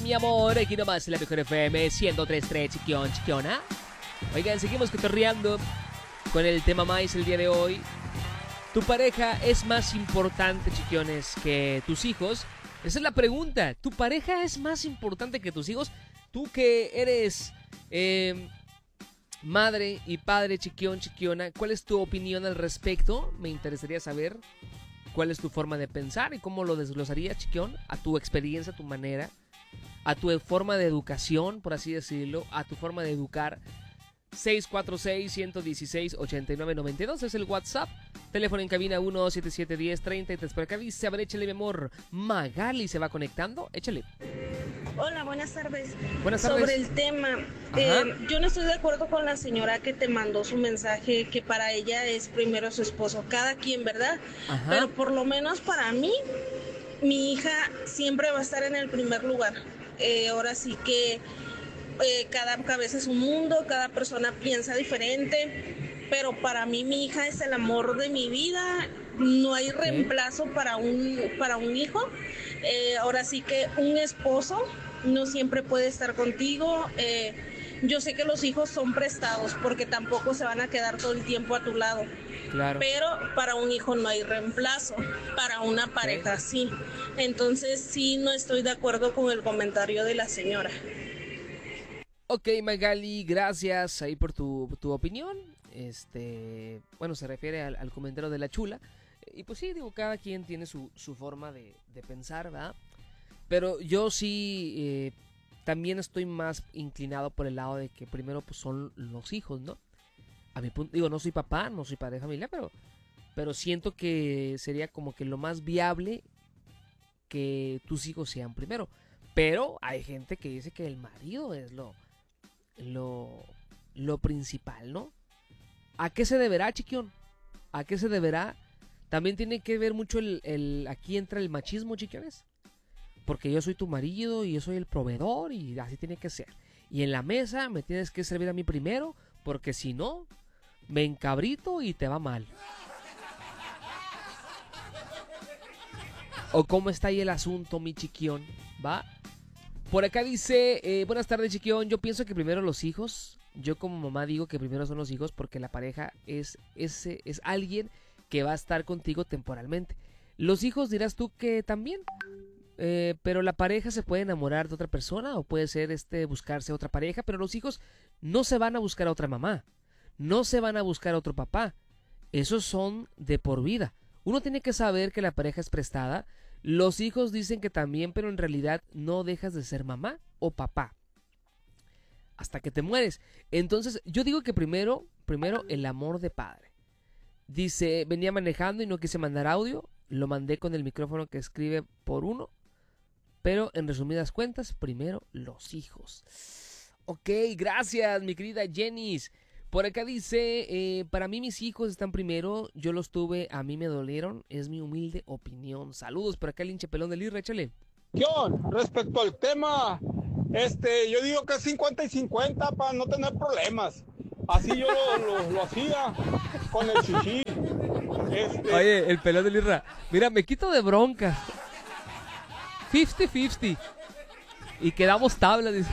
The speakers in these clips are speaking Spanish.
mi amor, aquí nomás en la mejor FM 103.3, chiquión, chiquiona. Oigan, seguimos cotorreando con el tema más el día de hoy. ¿Tu pareja es más importante, chiquiones, que tus hijos? Esa es la pregunta. ¿Tu pareja es más importante que tus hijos? Tú que eres madre y padre, chiquión, chiquiona, ¿cuál es tu opinión al respecto? Me interesaría saber cuál es tu forma de pensar y cómo lo desglosarías, chiquión, a tu experiencia, a tu manera, a tu forma de educación, por así decirlo, a tu forma de educar. 646-116-8992 es el WhatsApp. Teléfono en cabina 17710-33. Por acá dice, a ver, échale, mi amor. Magali se va conectando, échale. Hola, buenas tardes. Buenas tardes. Sobre el tema, yo no estoy de acuerdo con la señora que te mandó su mensaje, que para ella es primero su esposo, cada quien, ¿verdad? Ajá. Pero por lo menos para mí, mi hija siempre va a estar en el primer lugar. Ahora sí que cada cabeza es un mundo, cada persona piensa diferente, pero para mí mi hija es el amor de mi vida, no hay reemplazo para un hijo. Ahora sí que un esposo no siempre puede estar contigo. Yo sé que los hijos son prestados porque tampoco se van a quedar todo el tiempo a tu lado. Claro. Pero para un hijo no hay reemplazo, para una pareja sí. Entonces sí, no estoy de acuerdo con el comentario de la señora. Ok, Magali, gracias ahí por tu opinión. Bueno, se refiere al comentario de la chula. Y pues sí, digo, cada quien tiene su forma de pensar, ¿verdad? Pero yo sí también estoy más inclinado por el lado de que primero pues son los hijos, ¿no? A mi punto, digo, no soy papá, no soy padre de familia, pero siento que sería como que lo más viable que tus hijos sean primero. Pero hay gente que dice que el marido es lo principal, ¿no? ¿A qué se deberá, chiquión? ¿A qué se deberá? También tiene que ver mucho aquí entra el machismo, chiquiones. Porque yo soy tu marido y yo soy el proveedor y así tiene que ser. Y en la mesa me tienes que servir a mí primero, porque si no, me encabrito y te va mal. ¿O cómo está ahí el asunto, mi chiquión? ¿Va? Por acá dice, buenas tardes, chiquión. Yo pienso que primero los hijos. Yo como mamá digo que primero son los hijos porque la pareja es alguien que va a estar contigo temporalmente. Los hijos dirás tú que también. Pero la pareja se puede enamorar de otra persona o puede ser buscarse otra pareja. Pero los hijos no se van a buscar a otra mamá. No se van a buscar a otro papá. Esos son de por vida. Uno tiene que saber que la pareja es prestada. Los hijos dicen que también, pero en realidad no dejas de ser mamá o papá hasta que te mueres. Entonces yo digo que primero el amor de padre. Dice, venía manejando y no quise mandar audio, lo mandé con el micrófono que escribe por uno, pero en resumidas cuentas, primero los hijos. Ok, gracias mi querida Jenis. Por acá dice, para mí mis hijos están primero, yo los tuve, a mí me dolieron, es mi humilde opinión. Saludos por acá el hinche pelón del Irra, échale. John, respecto al tema, yo digo que es 50 y 50 para no tener problemas. Así yo lo hacía con el chichi. Oye, el pelón del Irra, mira, me quito de bronca. 50-50. Y quedamos tablas, dice.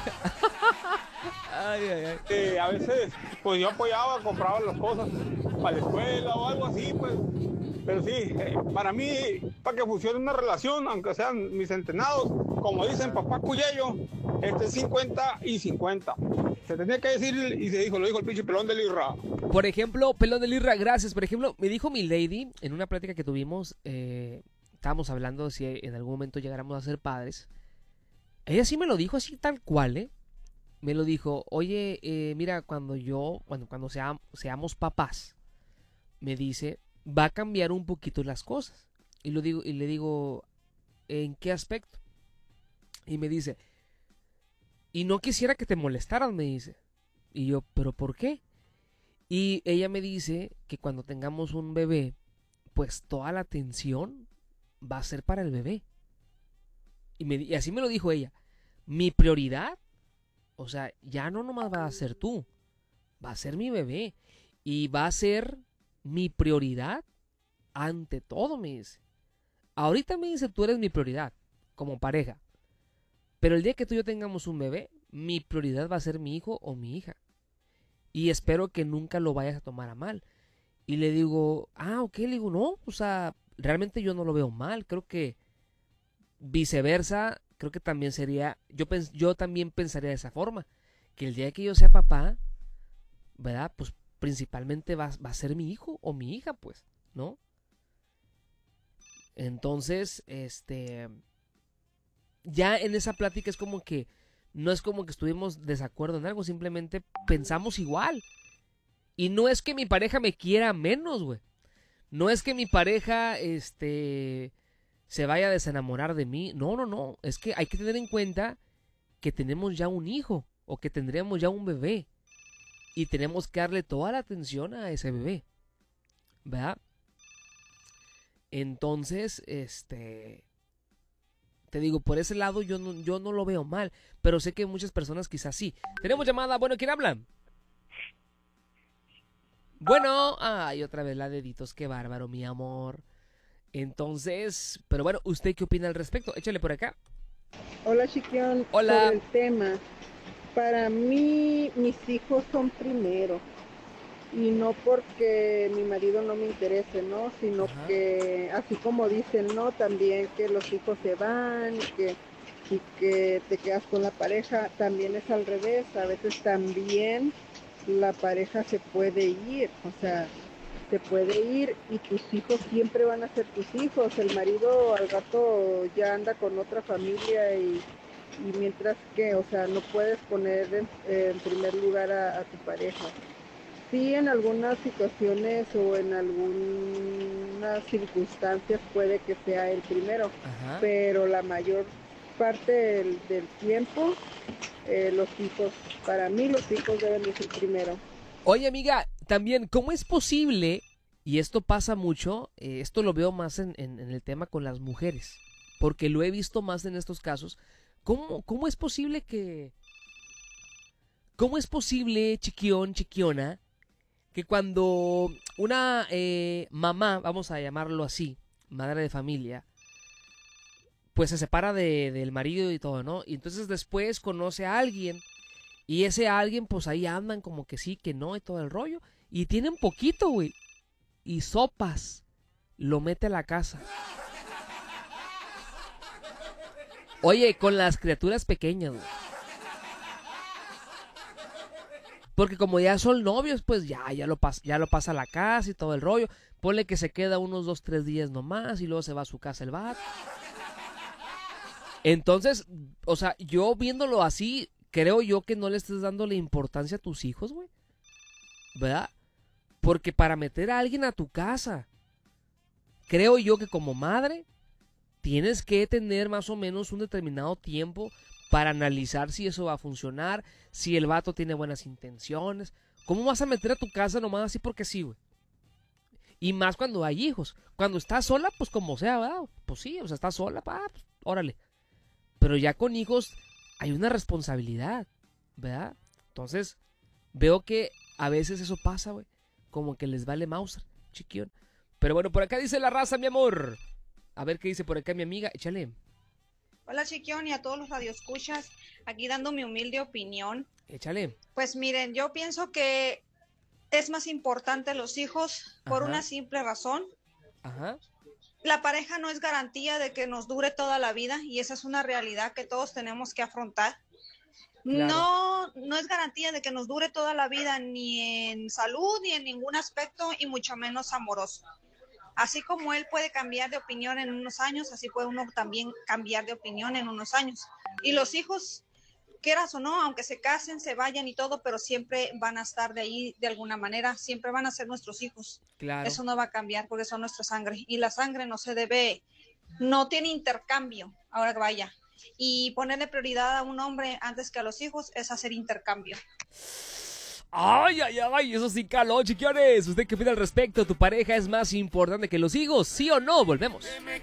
Ay. A veces, pues yo apoyaba, compraba las cosas para la escuela o algo así, pues. Pero sí, para mí, para que funcione una relación, aunque sean mis entrenados, como dicen papá Cuyello, 50 y 50. Se tenía que decir y lo dijo el pinche pelón del Irra. Por ejemplo, pelón del Irra, gracias. Por ejemplo, me dijo mi lady en una plática que tuvimos, estábamos hablando si en algún momento llegáramos a ser padres. Ella sí me lo dijo así tal cual, Me lo dijo, oye, mira, cuando seamos papás, me dice, va a cambiar un poquito las cosas. Y le digo, ¿en qué aspecto? Y me dice, y no quisiera que te molestaran, me dice. Y yo, ¿pero por qué? Y ella me dice que cuando tengamos un bebé, pues toda la atención va a ser para el bebé. Y así me lo dijo ella. Mi prioridad, o sea, ya no nomás va a ser tú, va a ser mi bebé. Y va a ser mi prioridad ante todo, me dice. Ahorita me dice, tú eres mi prioridad como pareja. Pero el día que tú y yo tengamos un bebé, mi prioridad va a ser mi hijo o mi hija. Y espero que nunca lo vayas a tomar a mal. Y le digo, ok, le digo, no, o sea, realmente yo no lo veo mal. Creo que viceversa, creo que también sería, yo también pensaría de esa forma. Que el día que yo sea papá, ¿verdad? Pues principalmente va a ser mi hijo o mi hija, pues, ¿no? Entonces, ya en esa plática es como que no es como que estuvimos desacuerdo en algo, simplemente pensamos igual. Y no es que mi pareja me quiera menos, güey. No es que mi pareja, se vaya a desenamorar de mí. No, no, no. Es que hay que tener en cuenta que tenemos ya un hijo o que tendremos ya un bebé. Y tenemos que darle toda la atención a ese bebé. ¿Verdad? Entonces, te digo, por ese lado yo no lo veo mal, pero sé que muchas personas quizás sí. Tenemos llamada, bueno, ¿quién habla? Bueno, ay, otra vez la deditos, qué bárbaro, mi amor. Entonces, pero bueno, ¿usted qué opina al respecto? Échale por acá. Hola, Chiquión. Hola. Sobre el tema, para mí mis hijos son primero. Y no porque mi marido no me interese, ¿no? Sino Ajá. que, así como dicen, ¿no? También que los hijos se van y que te quedas con la pareja, también es al revés. A veces también la pareja se puede ir, o sea, se puede ir y tus hijos siempre van a ser tus hijos. El marido al rato ya anda con otra familia y mientras que, o sea, no puedes poner en primer lugar a tu pareja. Sí, en algunas situaciones o en algunas circunstancias puede que sea el primero, Ajá. pero la mayor parte del tiempo, los hijos, para mí los hijos deben de ser primero. Oye, amiga, también, ¿cómo es posible? Y esto pasa mucho, esto lo veo más en el tema con las mujeres, porque lo he visto más en estos casos. ¿Cómo es posible que... ¿Cómo es posible, chiquión, chiquiona, que cuando una mamá, vamos a llamarlo así, madre de familia, pues se separa del marido y todo, ¿no? Y entonces después conoce a alguien y ese alguien, pues ahí andan como que sí, que no y todo el rollo. Y tienen poquito, güey. Y sopas lo mete a la casa. Oye, con las criaturas pequeñas, güey. Porque como ya son novios, pues ya lo pasa a la casa y todo el rollo. Ponle que se queda unos 2-3 días nomás y luego se va a su casa el vato. Entonces, o sea, yo viéndolo así, creo yo que no le estés dando la importancia a tus hijos, güey. ¿Verdad? Porque para meter a alguien a tu casa, creo yo que como madre, tienes que tener más o menos un determinado tiempo para analizar si eso va a funcionar, si el vato tiene buenas intenciones. ¿Cómo vas a meter a tu casa nomás así porque sí, güey? Y más cuando hay hijos. Cuando estás sola, pues como sea, ¿verdad? Pues sí, o sea, estás sola, pues, órale. Pero ya con hijos hay una responsabilidad, ¿verdad? Entonces, veo que a veces eso pasa, güey. Como que les vale Mauser, chiquión. Pero bueno, por acá dice la raza, mi amor. A ver qué dice por acá mi amiga. Échale. Hola, Chiquión, y a todos los radioescuchas, aquí dando mi humilde opinión. Échale. Pues miren, yo pienso que es más importante los hijos por Ajá. una simple razón. Ajá. La pareja no es garantía de que nos dure toda la vida y esa es una realidad que todos tenemos que afrontar. Claro. No es garantía de que nos dure toda la vida ni en salud ni en ningún aspecto y mucho menos amoroso. Así como él puede cambiar de opinión en unos años, así puede uno también cambiar de opinión en unos años. Y los hijos, quieras o no, aunque se casen, se vayan y todo, pero siempre van a estar de ahí de alguna manera, siempre van a ser nuestros hijos. Claro. Eso no va a cambiar porque son nuestra sangre. Y la sangre no tiene intercambio, ahora que vaya. Y ponerle prioridad a un hombre antes que a los hijos es hacer intercambio. Ay, ay, ay, eso sí caló, chiquiones. ¿Usted qué opina al respecto? ¿Tu pareja es más importante que los hijos? ¿Sí o no? Volvemos.